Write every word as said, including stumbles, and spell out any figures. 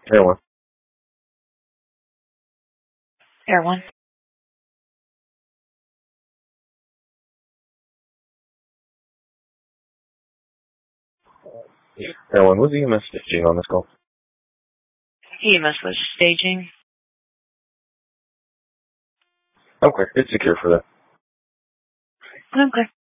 Air one. Air one. Air one, what's the E M S staging on this call? E M S was staging. Okay, it's secure for that. Okay.